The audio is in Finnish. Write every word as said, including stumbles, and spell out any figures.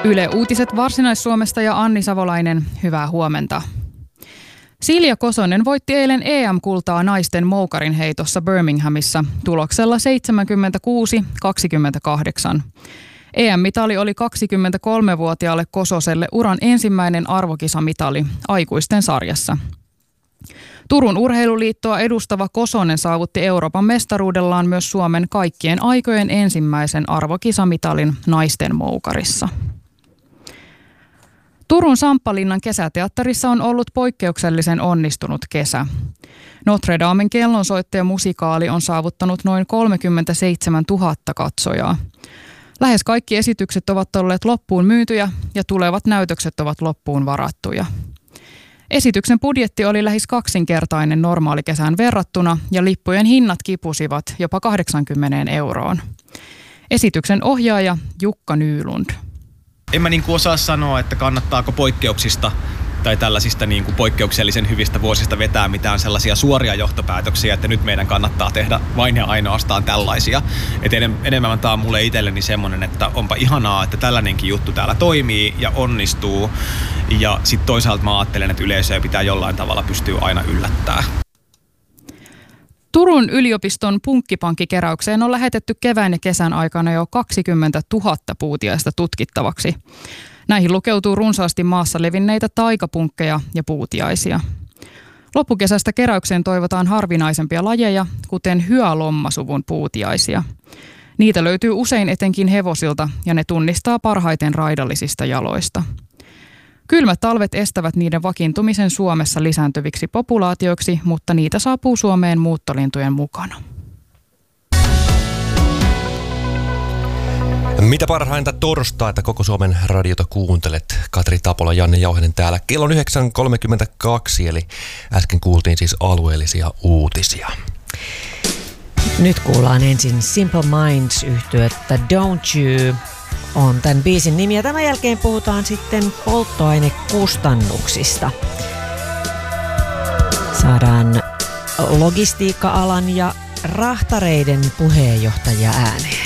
Yle Uutiset Varsinais-Suomesta ja Anni Savolainen, hyvää huomenta. Silja Kosonen voitti eilen E M-kultaa naisten moukarin heitossa Birminghamissa tuloksella seitsemänkymmentäkuusi kaksikymmentäkahdeksan. E M-mitali oli kaksikymmentäkolmevuotiaalle Kososelle uran ensimmäinen arvokisamitali aikuisten sarjassa. Turun urheiluliittoa edustava Kosonen saavutti Euroopan mestaruudellaan myös Suomen kaikkien aikojen ensimmäisen arvokisamitalin naisten moukarissa. Turun Samppalinnan kesäteatterissa on ollut poikkeuksellisen onnistunut kesä. Notre Damen kellonsoittajamusikaali on saavuttanut noin kolmekymmentäseitsemäntuhatta katsojaa. Lähes kaikki esitykset ovat olleet loppuun myytyjä ja tulevat näytökset ovat loppuun varattuja. Esityksen budjetti oli lähes kaksinkertainen normaalikesään verrattuna ja lippujen hinnat kipusivat jopa kahdeksankymmentä euroon. Esityksen ohjaaja Jukka Nylund. En mä niin kuin osaa sanoa, että kannattaako poikkeuksista tai tällaisista niin kuin poikkeuksellisen hyvistä vuosista vetää mitään sellaisia suoria johtopäätöksiä, että nyt meidän kannattaa tehdä vain ja ainoastaan tällaisia. Et en, enemmän tämä on mulle itselleni semmoinen, että onpa ihanaa, että tällainenkin juttu täällä toimii ja onnistuu. Ja sitten toisaalta mä ajattelen, että yleisöä pitää jollain tavalla pystyä aina yllättämään. Turun yliopiston punkkipankkikeräykseen on lähetetty kevään ja kesän aikana jo kaksikymmentätuhatta puutiaista tutkittavaksi. Näihin lukeutuu runsaasti maassa levinneitä taikapunkkeja ja puutiaisia. Loppukesästä keräykseen toivotaan harvinaisempia lajeja, kuten hyalommasuvun puutiaisia. Niitä löytyy usein etenkin hevosilta ja ne tunnistaa parhaiten raidallisista jaloista. Kylmät talvet estävät niiden vakiintumisen Suomessa lisääntyviksi populaatioiksi, mutta niitä saapuu Suomeen muuttolintujen mukana. Mitä parhainta torstaita koko Suomen radiota kuuntelet? Katri Tapola, Janne Jauhinen täällä. Kello on yhdeksän kolmekymmentäkaksi, eli äsken kuultiin siis alueellisia uutisia. Nyt kuullaan ensin Simple Minds -yhtyettä Don't You on tämän biisin nimi. Ja tämän jälkeen puhutaan sitten polttoainekustannuksista. Saadaan logistiikka-alan ja rahtareiden puheenjohtaja ääneen.